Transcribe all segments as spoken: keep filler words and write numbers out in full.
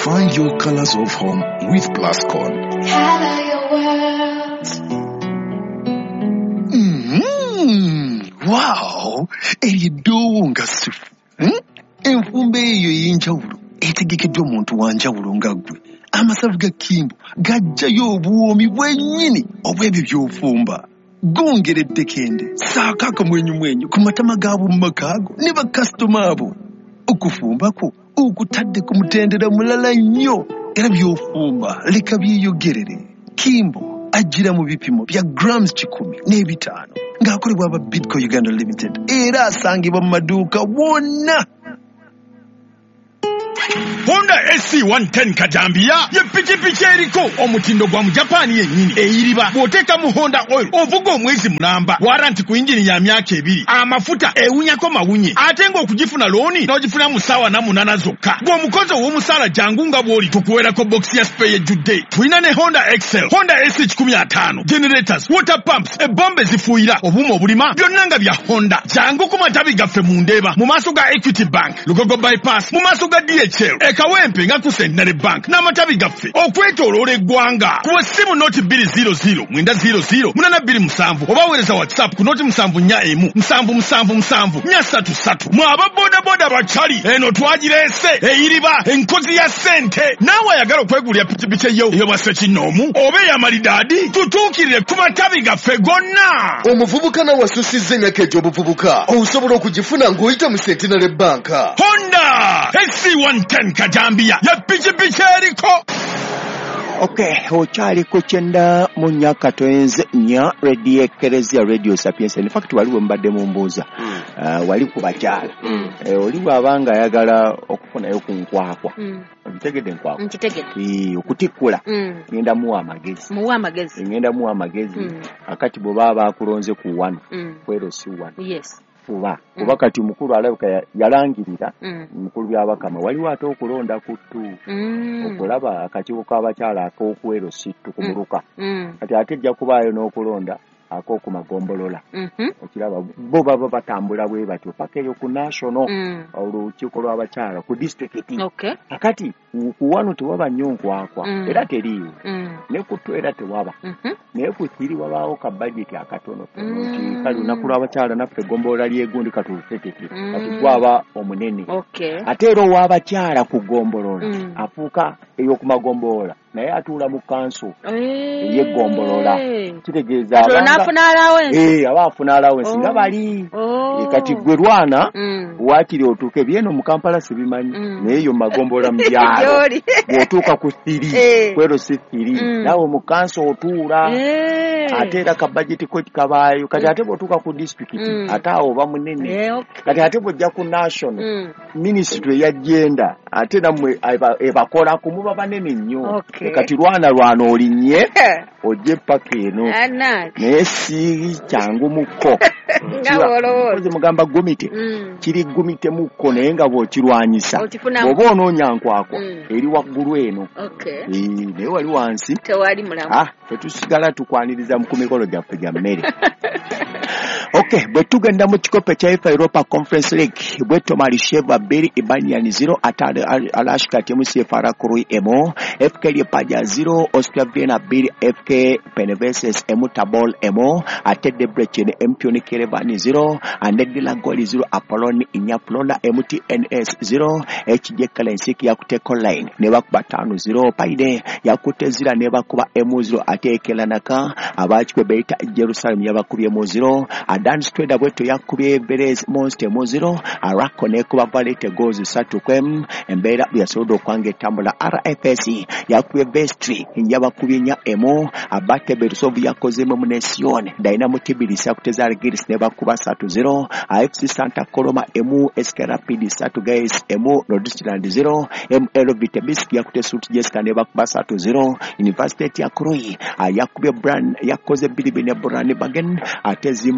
Find your colors of home with Plascon. Color your world. Mm-hmm. Wow! Eridowo nga sufu. Hmm? Enfumbe eyo y'enjawulo etegekeddwa omuntu wa njawulo nga ggwe. Amasavu ga Kimbo gajjayo obuwoomi bwennyini obw'ebyo by'ofumba. Gongeredde kende saako akamwenyumwenyu ku matama gaabo mu makaago ne bakasitoma abo. Okufumba kwo okutadde ku mutendera mulala nnyo era by'ofumba leka byeyogerere. Kimbo ajjira mu bipimo bya grams kikumi n'ebitaano ng'akolebwa aba Bidco Uganda Limited era asangibwa mu maduuka wonna. Honda S C one ten Kajambia ye pikipiki eriko omutindo gwa mu Japan yennyini eyiriba bw'oteeka mu Honda oil ovuga omwezi mulamba waranti ku injini ya myaka ebiri amafuta ewunyako mawunye ate ng'okugifuna looni n'ogifuna mu ssaawa na munana zokka bw'omukozi ow'omusaala jangu nga bw'oli tukuweerako bokisi ya spray ejjudde. Tulina ne Honda Excel, Honda S C one fifty, generators, water pumps, ebbomba ezifuuyira obuuma obulima byonna nga bya Honda. Jangu ku matabi gaffe mu Ndeeba mu maaso ga Equity Bank, Lugogo bypass mu maaso ga D H L, ekawempe nga ku Centenary Bank n'amatabi gaffe okwetooloola eggwanga ku ssimu noti bbiri zero zero mwenda zero zero munana bbiri musanvu oba weereza WhatsApp ku noti musanvu nnya emu musanvu musanvu musanvu nnya ssatu ssatu. Mwaba bodaboda bacali eno twagireese eyiriba enkozi ya ssente. Naawe ayagala okwegulira pikipiki eyo ey'obwassa kinnoomu oba ey'amalidaadi tutuukirire ku matabi gaffe gonna. Omuvubuka nawe asusizza emyaka egy'obuvubuka osobola okugifuna ng'oyita mu Centenary Bank. Honda S C one ten Kajambia ya pikipiki eriko. Okay, okyaliko kyenda mu nnya katoenze nnya radio Ekereziya Radio Sapienza. In fact waliwo mbadde mu mbuuza mm. uh, wali ku bakyala mm. e, oli bw'abanga ayagala okufunayo ku nkwakwa mm. omutegedde nkwakwa nkitegedde okutikkula mm. ngenda muwa amagezi muwa amagezi ngenda muwa amagezi mm. akati bwe baba bakulonze ku wano mm. kwero si wano yes kuba kuba kati mukulu alabika yalangirira mm. mukulu byabakama waliwo ate okulonda ku ttu mm. okulaba akatiwo k'abakyala ak'okwero sittu kumuluka mm. kati ate ejja kubaayo n'okulonda ak'okumagombolola mm-hmm. okiraba bo baba batambula bwe batyo paka eyo ku national mm. olukiiko lw'abakyala ku district okay. akati ku wano tewaba nnyo nkwakwa mm. era teriiwo mm. ne ku ttu era tewaba mm-hmm. naye ku kiri wabaawo ka budget akatonotono mm. nti kale olunaku lw'abakyala naffe eggombola lyegundi katulutekeke mm. kati gwaba omunene okay. ate era ow'abakyala ku ggombolola mm. afuuka ey'okumagombolola naye atuula mu kanso hey. ey'eggombolola kitegeeza n'afuna allowance eh aba afuna allowance nga bali oh. kati gwe lwana mm. waakiri otuuke byeno mu Kampala sibimanyi mm. naye yo magombola mu byalo bw'otuuka ku thiri hey. kwero si thiri mm. nawe mu kanso otuula hey. ate era ka budget ko kabaayo kati ate bw'otuuka ku district mm. ate awo oba munene hey, okay. kati ate bw'ojja ku national mm. ministry ya gender ate namwe ebakola ku muba banene nnyo okay. kati lwana lwana olinnye ojje paka eno naye si kyangu mukko nga mugamba gumite mm. kiri gumite mukko naye nga bw'okirwanyisa oba onoonya nkwakwa mm. eri waggulu eno okay. e, naye wali wansi tewali mulamu ah, tetusigala tukwaniriza mu kumikolo gyaffe gya mmere okay bwe tugenda mu kikopo kya UEFA Europa Conference League bwe tomalisheva beri ibanian zero atale alashka timu C F R Kurui emo F K Lepaja zero Austria Vienna beri F K Peneveses emu Tabol emo atede brechene Mpioni Kerevani zero Anedila Goli zero Apollon Inyaplola M T N S zero H J Kalensiki yakute line neba kuba tano zero paide yakute zira neba kuba emu zero ate ekelanaka abachikwe beita Jerusalem yabakubye mu zero Adan Streda bweto yakubye Berez Monster mu zero Arako nekuba Valete goals satu kwem embeera byasodo kwange tambula R F S yakubye Vestry yabakubye nya emo abate Berusovu yakoze mu Nation Dynamo Tbilisi yakuteza Algiris neba kuba satu zero A F C Santa Coloma emu S K Rapid satu guys emu Nordstrand zero M L Vitebsk yakute Sut Jessica neba kuba satu zero University ya Kurui yakubye Brand yakoze Bilibine Brand Bagen ate Zimbro ya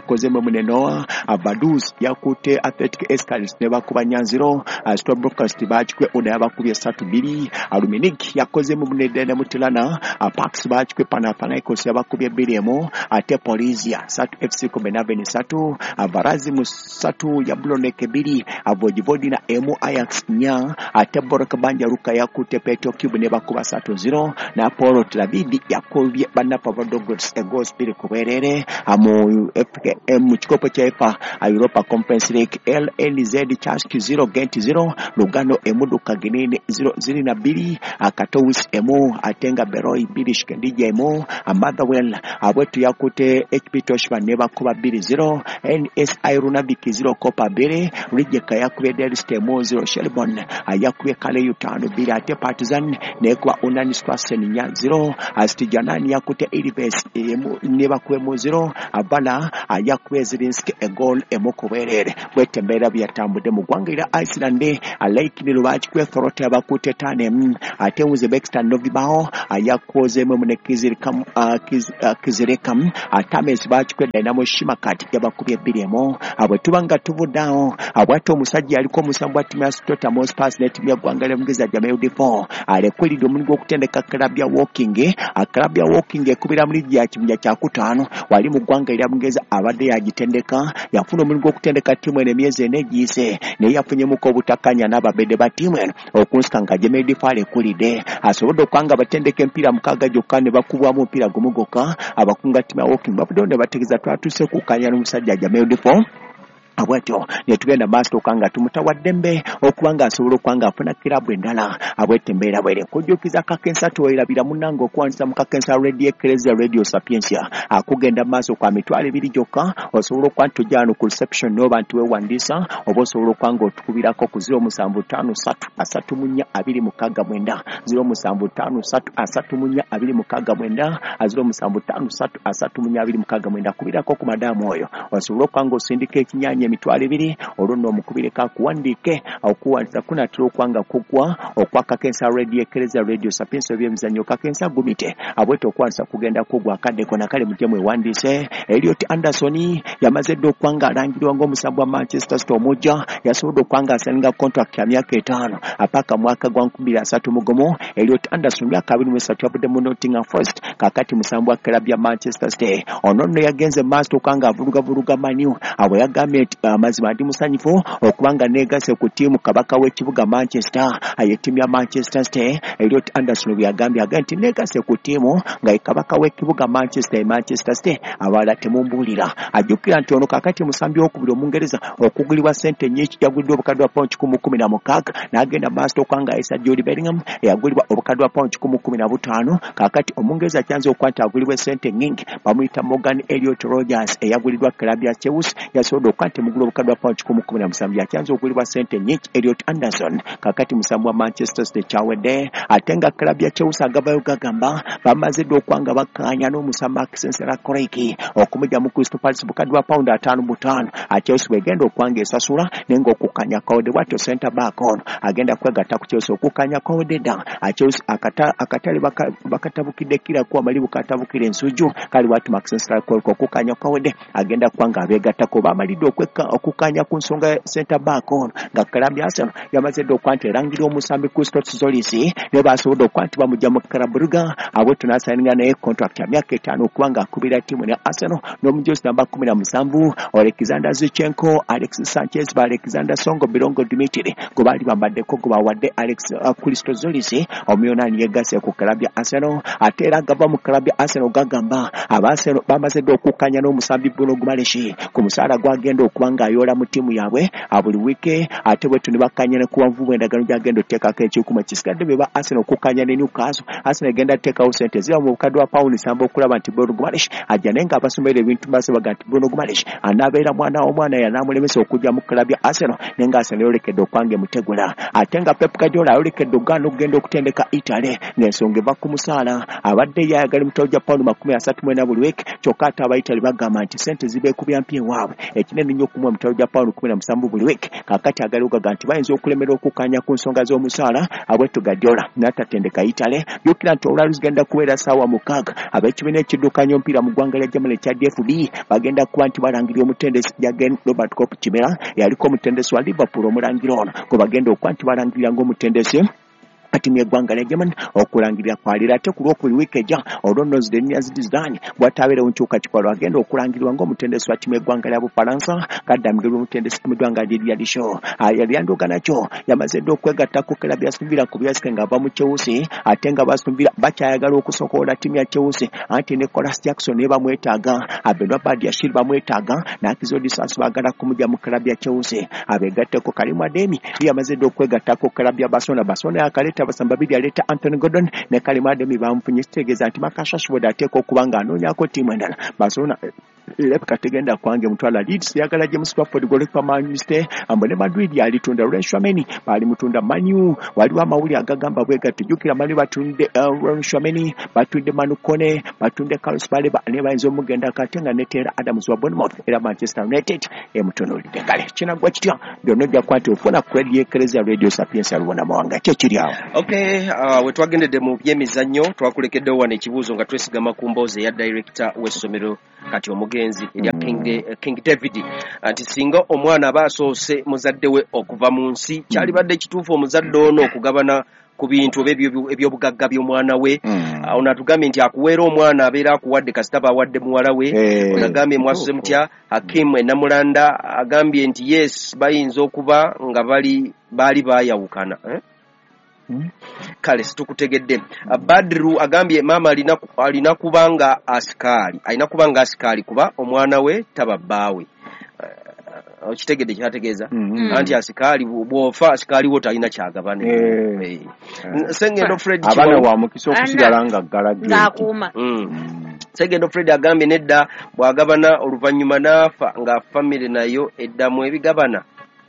yakozemu muneno Abadus yakute Athletic Escalis ne bakuba Nyanziro Stone Broadcast bakikwe Una yabakubye satu biri Aluminic yakozemu munedene mutilana Pax bakikwe Panathinaikos yabakubye biremo ate Polisia satu F C Kobenhagen satu Barazi musatu ya Bloneke biri Avojivodi na Emu Ajax nya ate Borokabanja Ruka yakute Petro Cube ne bakuba satu zero na Polo Tlavidi yakubye bana Pavadogots egos biri kuberere amu F K M mu kikopo kya UEFA Europa Conference League L N Z Chaski zero Gent zero Lugano Emudu Kaginini zero ziri na biri Akatowis Emu Atenga Beroi biri Shikendija Emu Motherwell abwetu yakute H P Toshba neba kuba biri zero N S I Runabiki zero Kopa biri Rijeka yakube Deliste Emu zero Shelburne yakube Kale Yutano biri ate Partizan nekwa Unani Swasen nya zero Astijanani yakute Irives Emu neba kuwe Emu zero Abala yakube Zilinski a goal Emu kuberere bwetembera byatambude mu gwanga ira Iceland alaikini lubachi kwe Thorote abakute tane ate Uzbekistan novibao ayakoze mu munekiziri kam kizirekam atames bachi kwe Dynamo Shimakati yabakubye biremo abo tubanga tubudao abwato musajja aliko musambwa timu ya Tota Mospas net ya gwanga lemugeza Jameu Defo ale kweli domungo kutendeka club ya Walking club ya Walking kubira muri ya kimya cya kutano wali mu gwanga ira mugeza abade yagitendeka yafuno mungo kutendeka timu ene myeze negise ne yafunye muko butakanya n'ababede ba timu eno okunsanga Jameu Defo ale kulide asobodo kwanga batendeke mpira mukaga jokane bakubwa mu mpira gumugoka abakunga timu ya Walking babudonde bategeza twatuse kukanya n'umusajja Jameu Defo abweto netugenda master kanga tumutawa dembe okubanga asobola kwanga afuna kilabu endala abwetembera bwere kujukiza kakensa toyirabira munango kwanza mukakensa radio Ecclesia Radio Sapiensia akugenda maso kwa mitwale biri joka osobola kwantu jano ku reception no bantu we wandisa obosobola kwanga otukubirako ku zero musanvu tano satu asatu munya abiri mukaga mwenda zero musanvu tano satu asatu munya abiri mukaga mwenda zero musanvu tano satu asatu munya abiri mukaga mwenda kubirako ku madamu oyo osobola kwanga osindike ekinyanya mitwale biri oluno omukubireka kuwandike okuwanza kuna tiro kwanga kugwa okwaka kensa radio Ecclesia Radio Sapiensia byemizanyo kakensa gumite abweto okwanza kugenda kugwa kade kona kale mutemu wandise Elliot Anderson yamaze do kwanga arangirwa ngo musambwa Manchester City omuja yasobodo kwanga asenga contract ya myaka etano apaka mwaka gwa nkubira asatu mugomo Elliot Anderson myaka abiri mwesatu abude mu Nottingham Forest kakati musambwa club ya Manchester City onono yagenze master kwanga avuruga vuruga Manu abo yagamye amazima andi musanyifu okubanga negase ku timu kabaka w'ekibuga Manchester aye timu ya Manchester City Elliot Anderson byagambye agenti negase ku timu nga kabaka w'ekibuga Manchester Manchester City abala temumbulira ajukira nti ono kakati musambi okubiro mungereza okugulibwa sente nyingi yagulidwa obukadwa pound kumi na mukaaga nagenda master kwanga Issa Jody Bellingham yagulibwa obukadwa pound kumi na butaano kakati omungereza kyanze okwanta agulibwa sente nyingi bamuyita Morgan Elliot Rogers eyagulidwa club ya Chelsea yasodo kwante mugulu obukadwa pound kumi na musanvu yakyanze ogulibwa sente nyingi Elliot Anderson kakati musambu wa Manchester City chawede atenga club ya Chelsea agabayo gagamba bamaze do kwanga bakanya no musamba kisensera koreki okumuja mu Crystal Palace bukadwa pound atano butano a Chelsea begenda okwanga esasula nengo okukanya kode wato center back on agenda kwegata ku Chelsea okukanya kode da a Chelsea akata akatali bakatabukide kila kwa mali bukatabukire ensuju kali watu Maxence Korko okukanya kode agenda kwanga abegata ko bamalido okweka okukanya ku nsonga center back on nga club ya Arsenal yamaze do kwante rangiro musambi ku Stots Zolisi ne basobodo kwante bamuja mu Karabruga abo tunasaninga naye contract ya myaka etano kwanga kubira timu ya Arsenal no mujosi namba kumi na musanvu Alexander Zinchenko Alexis Sanchez ba Alexander Songo Birongo Dimitri go bali bambadde ko go bawadde Alex uh, Christo Zolisi omuyona yegase ku club ya Arsenal atera gaba mu club ya Arsenal gagamba abaseno bamaze do kukanya no musambi Bruno Guimaraes ku musara gwagenda okwanga ayola mu timu yabwe abuli wike ate bwe tuni bakanyana kuwa mvubu endagano jagendo teka kenchi kuma kisikade beba Arsenal kukanya ne Newcastle Arsenal genda teka usente zira mu kadwa pound sambo kulaba nti Bruno Guimaraes ajanenga abasumere ebintu base bagati Bruno Guimaraes anabera mwana omwana yanamulemesa okujja mu club ya Arsenal nenga Arsenal yolekedde okwange mutegula atenga Pep Guardiola yolekedde ogano ogenda okutendeka Italy n'ensonga eva ku musala abadde yayagali mutoja pound makumi asatu mwenda buli week kyokka ate aba Italy bagamba nti sente zibe ku byampye waabwe ekinene nnyo kumwe mutalo gya paundi kumi na musanvu buli week kakati agalugaga nti bayinza okulemera okukanya ku nsonga z'omusaala abwetu gadyola n'atatendeka Italy yukira nti olwali zigenda kubeera ssaawa mukaaga ab'ekibiina ekiddukanya omupiira mu ggwanga lya Germany ekya D F B bagenda kuba nti balangirira omutendesi Jurgen Robert Kopp Kimera yaliko omutendesi wa Liverpool omulangiro ono gwe bagenda okuba nti balangirira ng'omutendesi atimu y'eggwanga lya Germany okulangirira kwalira ate ku lwokubiri wiiki ejja olwonozidde Zinedine Zidane bw'ataabeera nkyukakyuka lwagenda okulangirirwa ng'omutendesi wa ttimu y'eggwanga lya Bufalansa kaddamige lw'omutendesi ttimu y'eggwanga lya Lisho yali yandoga nakyo yamaze dde okwegatta ku klabu ya Aston Villa ku byasike ng'ava mu Chelsea ate nga Aston Villa bakyayagala okusokoola ttimu ya Chelsea anti Nicholas Jackson ne bamwetaaga Abdullah Badiashile bamwetaaga n'Akizo Disasi baagala kumujja mu klabu ya Chelsea abeegatteko Karim Adeyemi yamaze dde okwegatta ku klabu ya Barcelona Barcelona yakaleta abasamba babiri aleta Anthony Gordon ne Karim Adeyemi bamufunye kitegeeza nti Marcus Rashford ateeka okuba ng'anoonyako ttiimu endala Barcelona Lepka tegenda kwange mutwala Leeds yagala James Trafford goalkeeper Manchester ambone Madrid alitunda Rashford bali mutunda Manu waliwo amawuli agagamba bwega tujukira mali batunde Rashford batunde Manu Kone batunde Carlos Baleba ne bayinza omugenda katenga netera Adams wa Bournemouth era Manchester United emutonolide kale kina gwa kitya byonna bya kwati ofuna credit Ecclesia Radio Sapiens alubona mawanga kye kiri awo. Okay, uh, we twagendedde mu byemizannyo twakulekeddewo wano ekibuuzo nga twesigama ku mboozi ya director w'essomero kati omugenzi erya King, uh, King David anti singa omwana aba asoose muzadde we okuva mu nsi kyali badde kituufu omuzadde ono okugabana ku bintu ebyobugagga by'omwana we mm. uh, onatugambye nti akuweera omwana abeera akuwadde kasitaba awadde muwala we hey. Onagambye mwasuse mutya Hakim Enamulanda agambye nti yes bayinza okuba nga bali baali baayawukana eh? Hmm? Kale situkutegedde uh, Badru agambye mama alina alina kubanga askali alina kubanga askali kuba omwana we taba baawe uh, okitegedde kyategeeza mm-hmm. Anti askali bwofa askali wo talina kyagabane hey. Hey. Uh, Sengendo Fred abana wa mukisa okusigala nga galagye ngakuma mm. Sengendo Fred agambye nedda bwagabana oluvannyuma n'afa nga family nayo eddamu ebigabana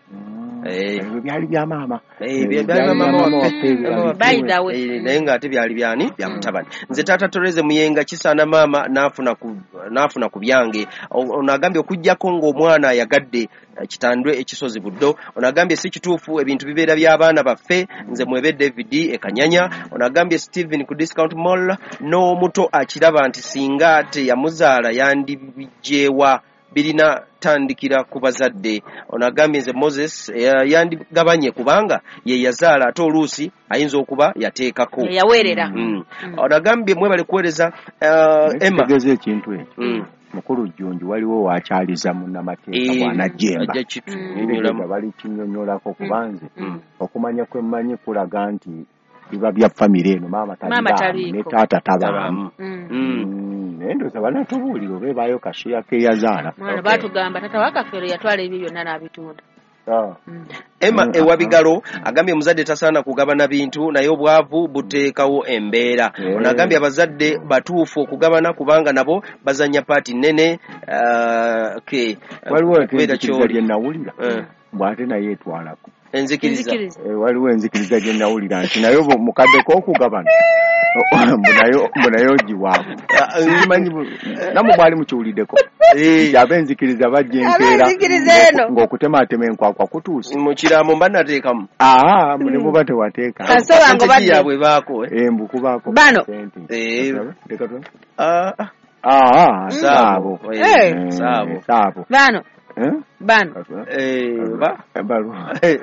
eh byali bya mama eh byali mama wa baida we naye nga ate byali byani bya mutabani nze tata Toreze Muyenga kisana mama nafuna ku nafuna ku byange onagambye okujjako ng'omwana yagadde kitandwe ekisozi buddo onagambye si kituufu ebintu bibeera by'abaana baffe nze mwebe David ekanyanya onagambye Steven ku discount mall no muto akiraba nti singa ate yamuzaala yandibijjewa birina tandikira ku bazadde onagambye nze Moses uh, yandigabanye kubanga ye yazaala ate oluusi ayinza okuba yateekako yaweerera mm. mm. onagambye mwebale kuweereza uh, Emma tegeze ekintu ekyo mm. mukulu Jjonju waliwo wakyaliza munnamateeka bwana Jemba mm. bali kinyonyolako kubanze mm. okumanya kwemmanyi kulaga nti biba bya family eno mama tali ne tata tabamu mm. mm. nendo sabana tubuliro bebayo kashiya ke yazaala mwana okay. Batugamba tata wakafere yatwala ebibyo nana abitunda ah mm. Emma mm. ewabigalo agambye muzadde tasaana kugabana bintu naye obwavu buteekawo embeera yeah. Onagambye abazadde batuufu okugabana kubanga nabo bazanya paati nene uh, okay. waliwo ekyo gye nawulira uh. bwate naye etwalako enzikiriza eh waliwo enzikiriza gye nawulira nti nayo mukadde k'okugabana munayo munayo jiwabu simanyi namu bwali mukiwuliddeko yabe enzikiriza bajjenkera ng'okutemaatema enkwakwa kutuuse mu kiraamo mba nateekamu aha mune muba tewateeka kasoba ngo badde yabwe baako eh mbuku baako bano eh ah ah saabo eh saabo saabo bano eh bano eh ba balu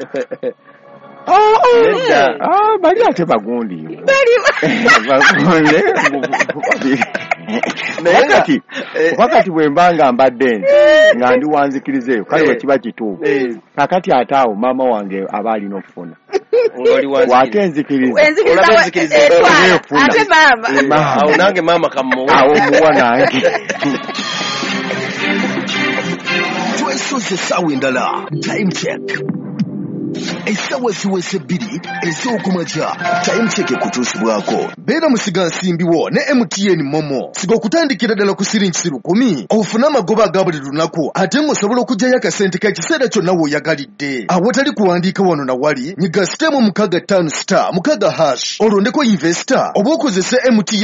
oh oh ah bali ate bagundi bali bagundi wakati wakati bwembanga mbadde nga ndi wanzikirizeyo kale bwe kiba kituufu kakati ataawo mama wange abali n'okufuna ngoli wanzikiriza wenzikiriza wenzikiriza ate mama awo nange mama kammuwa awo muwa nange twesoze essaawa endala time check essaawa ziweze bbiri ez'okumakya time check ekutuusibwako beera musiga nsimbiwo ne M T N Momo siga okutandikira ddala ku siringi lukumi ofune amagoba aga buli lunaku ate ng'osobola okugyayo akasente k'ekiseera kyonna w'oyagalidde awatali kuwandiika wano na wali nyiga sitemu mukaaga ttaano star mukaaga hash olondeko investor oba okozese M T N